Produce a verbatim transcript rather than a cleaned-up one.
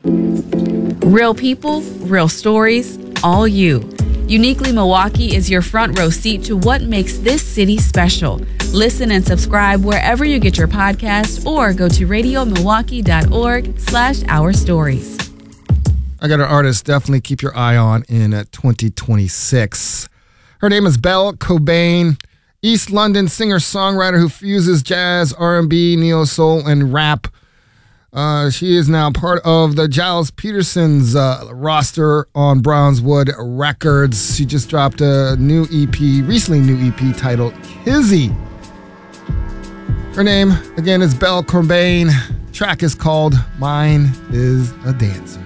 Real people, real stories, all you. Uniquely Milwaukee is your front row seat to what makes this city special. Listen and subscribe wherever you get your podcasts or go to radiomilwaukee.org slash our stories. I got an artist definitely keep your eye on in uh, twenty twenty-six. Her name is Belle Cobain, East London singer-songwriter who fuses jazz, R and B, neo-soul, and rap. Uh, she is now part of the Giles Peterson's uh, roster on Brownswood Records. She just dropped a new E P, recently new E P titled Kizzy. Her name, again, is Belle Cobain. Track is called Mine is a Dancer.